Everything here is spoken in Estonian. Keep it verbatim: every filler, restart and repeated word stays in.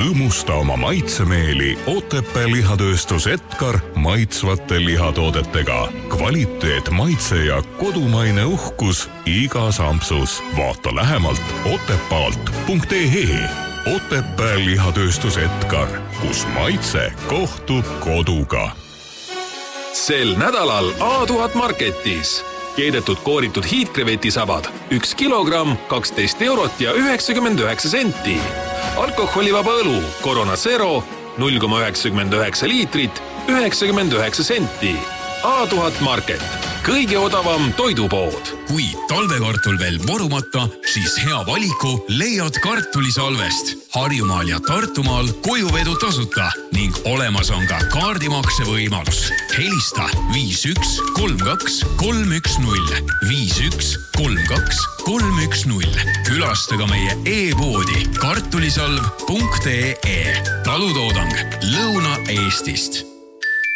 Rõõmusta oma maitsemeeli Otepää lihatööstus Edgar maitsvate lihatoodetega. Kvaliteet, maitse ja kodumaine uhkus igas ampsus. Vaata lähemalt otepaalt punkt ee. Otepää lihatööstus Edgar, kus maitse kohtub koduga. Sel nädalal A tuhat Marketis. Keedetud kooritud hiidkrevetisabad. üks kilogramm, kaksteist eurot ja üheksakümmend üheksa senti. Alkoholivaba õlu Corona Zero null koma üheksakümmend üheksa liitrit, üheksakümmend üheksa senti. A tuhat Market. Kõige odavam toidupood. Kui talvekartul veel vorumata, siis hea valiku leiad kartulisalvest. Harjumaal ja Tartumaal kojuvedu tasuta ning olemas on ka kaardimakse võimalus. Helista viis üks kolm kaks kolm üks null, viis üks kolm kaks kolm üks null. Külastaga meie e-poodi kartulisalv punkt ee. Talutoodang Lõuna-Eestist.